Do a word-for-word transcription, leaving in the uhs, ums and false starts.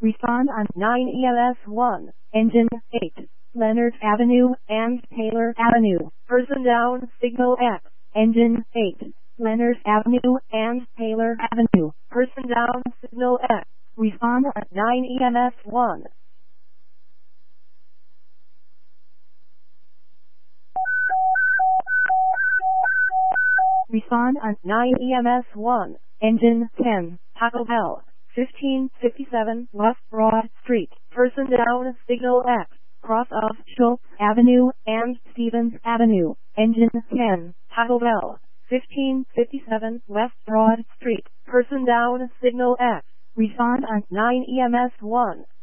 Respond on nine E M S one. Engine eight. Leonard Avenue and Taylor Avenue. Person down, signal X. Engine eight. Leonard Avenue and Taylor Avenue. Person down, signal X. Respond on nine E M S one. Respond on nine E M S one. Engine ten. Taco Bell. fifteen fifty-seven West Broad Street. Person down, signal X. Cross of Schultz Avenue and Stevens Avenue. Engine ten. Taco Bell. fifteen fifty-seven West Broad Street. Person down, signal X. Respond on nine E M S one.